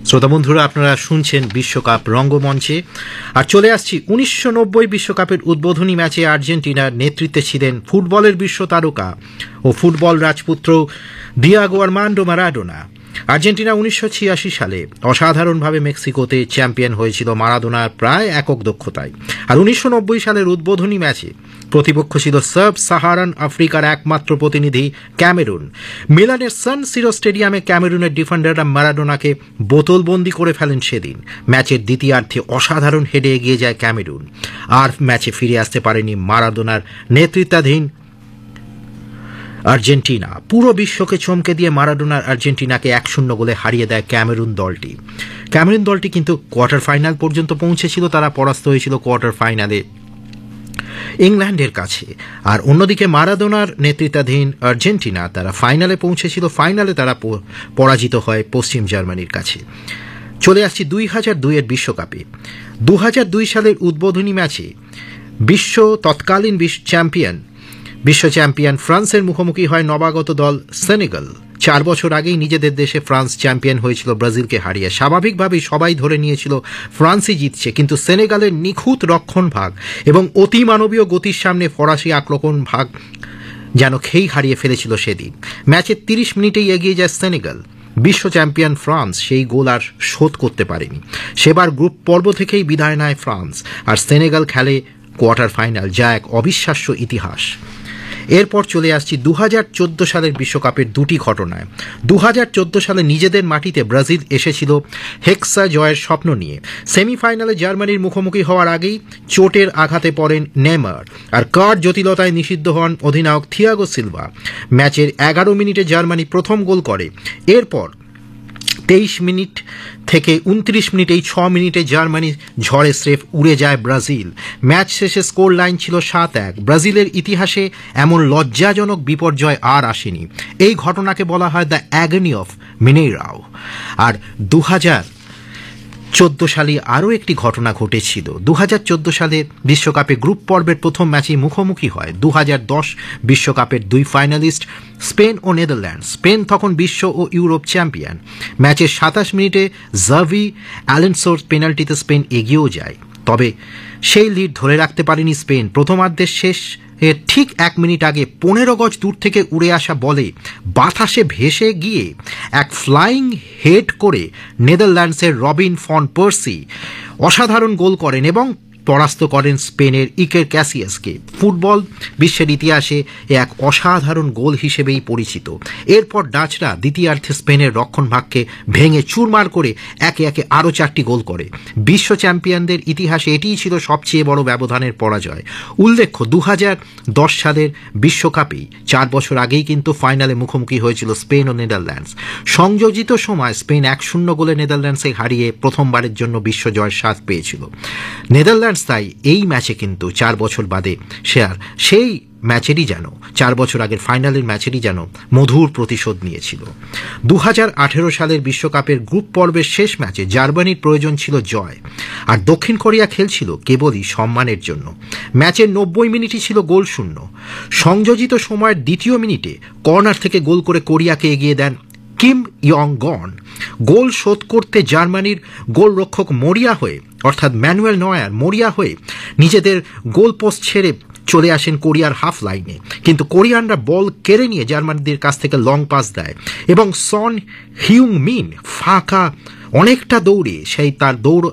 শ্রোতা বন্ধুরা, আপনারা শুনছেন বিশ্বকাপ রঙ্গমঞ্চে। আর চলে আসছি 1990 বিশ্বকাপের উদ্বোধনী ম্যাচে আর্জেন্টিনার নেতৃত্বে ছিলেন ফুটবলের বিশ্ব তারকা ও ফুটবল রাজপুত্র দিয়েগো আর্মান্ডো মারাডোনা। আর্জেন্টিনা 1986 সালে অসাধারণভাবে মেক্সিকোতে চ্যাম্পিয়ন হয়েছিল মারাদোনার প্রায় একক দক্ষতায়। আর 1990 সালের উদ্বোধনী ম্যাচে প্রতিপক্ষ ছিল সাব সাহারান আফ্রিকার একমাত্র প্রতিনিধি ক্যামেরুন। মিলানের সান সিরো স্টেডিয়ামে ক্যামেরুনের ডিফেন্ডাররা মারাডোনাকে বোতলবন্দি করে ফেলেন সেদিন। ম্যাচের দ্বিতীয়ার্ধে অসাধারণ হেডে এগিয়ে যায় ক্যামেরুন, আর ম্যাচে ফিরে আসতে পারেনি মারাদোনার নেতৃত্বাধীন আর্জেন্টিনা। পুরো বিশ্বকে চমকে দিয়ে মারাডোনার আর্জেন্টিনাকে 1-0 গোলে হারিয়ে দেয় ক্যামেরুন দলটি কিন্তু কোয়ার্টার ফাইনাল পর্যন্ত পৌঁছেছিল। তারা পরাস্ত হয়েছিল কোয়ার্টার ফাইনালে ইংল্যান্ডের কাছে। আর অন্যদিকে মারাদোনার নেতৃত্বাধীন আর্জেন্টিনা তারা ফাইনালে পৌঁছেছিল। ফাইনালে তারা পরাজিত হয় পশ্চিম জার্মানির কাছে। চলে আসছি 2002 বিশ্বকাপে। 2002 সালের উদ্বোধনী ম্যাচে তৎকালীন বিশ্ব চ্যাম্পিয়ন ফ্রান্সের মুখোমুখি হয় নবাগত দল সেনেগাল। 4 বছর আগেই নিজেদের দেশে ফ্রান্স চ্যাম্পিয়ন হয়েছিল ব্রাজিলকে হারিয়ে। স্বাভাবিকভাবেই সবাই ধরে নিয়েছিল ফ্রান্সই জিতছে, কিন্তু সেনেগালের নিখুঁত রক্ষণভাগ এবং অতিমানবীয় গতির সামনে ফরাসি আক্রমণভাগ যেন খেই হারিয়ে ফেলেছিল সেদিন। ম্যাচের 30 মিনিটেই এগিয়ে যায় সেনেগাল। বিশ্ব চ্যাম্পিয়ন ফ্রান্স সেই গোল আর শোধ করতে পারেনি। সেবার গ্রুপ পর্ব থেকেই বিদায় নেয় ফ্রান্স, আর সেনেগাল খেলে কোয়ার্টার ফাইনাল, যা এক অবিশ্বাস্য ইতিহাস। এরপর চলে আসছি 2014 সালের বিশ্বকাপের দুটি ঘটনায়। 2014 সালে নিজেদের মাটিতে ব্রাজিল এসেছিল হেক্সা জয়ের স্বপ্ন নিয়ে। সেমিফাইনালে জার্মানির মুখোমুখি হওয়ার আগেই চোটের আঘাতে পড়েন নেইমার, আর কার্ড জটিলতায় নিষিদ্ধ হন অধিনায়ক থিয়াগো সিলভা। ম্যাচের 11 মিনিটে জার্মানি প্রথম গোল করে। এরপর 23 মিনিট থেকে 29 মিনিটেই 6 মিনিটে জার্মানি ঝড়ে স্রেফ উড়ে যায় ব্রাজিল। ম্যাচ শেষে স্কোর লাইন ছিল 7-1। ব্রাজিলের ইতিহাসে এমন লজ্জাজনক বিপর্যয় আর আসেনি। এই ঘটনাকে বলা হয় দ্য অ্যাগনি অফ মিনেইরাও। আর 2014 সালে আরও একটি ঘটনা ঘটেছিল। 2014 সালে বিশ্বকাপে গ্রুপ পর্বের প্রথম ম্যাচে মুখোমুখি হয় 2010 বিশ্বকাপের দুই ফাইনালিস্ট স্পেন ও নেদারল্যান্ডস। স্পেন তখন বিশ্ব ও ইউরোপ চ্যাম্পিয়ন। ম্যাচের 27 মিনিটে জাভি অ্যালেনসোর পেনাল্টিতে স্পেন এগিয়েও যায়, তবে সেই লিড ধরে রাখতে পারেনি স্পেন। প্রথমার্ধের শেষ ঠিক 1 মিনিট আগে 15 গজ দূর থেকে উড়ে আসা বলে বাতাসে ভেসে গিয়ে এক ফ্লাইং হেড করে নেদারল্যান্ডসের রবিন ফন পার্সি অসাধারণ গোল করেন এবং পরাস্ত করেন স্পেনের ইকের ক্যাসিয়াসকে। ফুটবল বিশ্বের ইতিহাসে এক অসাধারণ গোল হিসেবেই পরিচিত। এরপর ডাচরা দ্বিতীয়ার্ধে স্পেনের রক্ষণভাগকে ভেঙে চুরমার করে একে একে আরও 4টি গোল করে। বিশ্ব চ্যাম্পিয়নদের ইতিহাসে এটিই ছিল সবচেয়ে বড় ব্যবধানের পরাজয়। উল্লেখ্য, 2010 সালের বিশ্বকাপেই 4 বছর আগেই কিন্তু ফাইনালে মুখোমুখি হয়েছিল স্পেন ও নেদারল্যান্ডস। সংযোজিত সময় স্পেন 1-0 গোলে নেদারল্যান্ডসে হারিয়ে প্রথমবারের জন্য বিশ্ব জয়ের স্বাদ পেয়েছিল। নেদারল্যান্ডস তাই এই ম্যাচে কিন্তু 4 বছর বাদে সেই ম্যাচেরই যেন 4 বছর আগের ফাইনালের ম্যাচেরই যেন মধুর প্রতিশোধ নিয়েছিল। 2018 সালের বিশ্বকাপের গ্রুপ পর্বের শেষ ম্যাচে জার্মানির প্রয়োজন ছিল জয়, আর দক্ষিণ কোরিয়া খেলছিল কেবলই সম্মানের জন্য। ম্যাচের 90 মিনিটই ছিল গোলশূন্য। সংযোজিত সময়ের দ্বিতীয় মিনিটে কর্নার থেকে গোল করে কোরিয়াকে এগিয়ে দেন কিম ইয়ং গন। গোল শোধ করতে জার্মানির গোলরক্ষক ম্যানুয়েল নয়ার মরিয়া হয়ে নিজেদের গোল পোস্ট ছেড়ে চলে আসেন কোরিয়ার হাফ লাইনে, কিন্তু কোরিয়ানরা বল কেড়ে নিয়ে জার্মানিদের কাছ থেকে লং পাস দেয় এবং সন হিউং মিন ফাঁকা অনেকটা দৌড়ে তার দৌড়